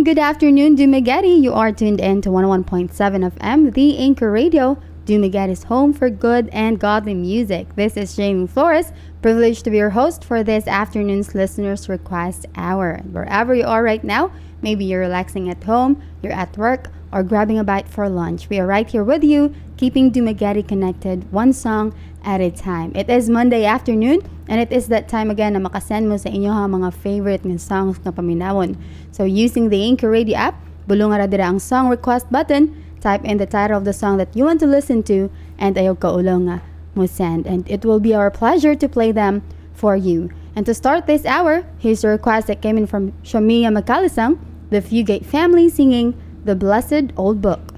morning, good afternoon, Dumaguete. You are tuned in to 101.7 FM, the Anchor Radio, Dumaguete's home for good and godly music. This is Jamie Flores, privileged to be your host for this afternoon's Listeners Request Hour. Wherever you are right now, maybe you're relaxing at home, you're at work, or grabbing a bite for lunch. We are right here with you, keeping Dumaguete connected, one song at a time. It is Monday afternoon, and it is that time again na makasend mo sa inyo ha mga favorite ng songs na paminawon. So using the Anchor Radio app, bulong ra dira ang song request button, type in the title of the song that you want to listen to, and ayaw kaulong nga mo send. And it will be our pleasure to play them for you. And to start this hour, here's a request that came in from Shamia Makalisang, the Fugate family singing The Blessed Old Book.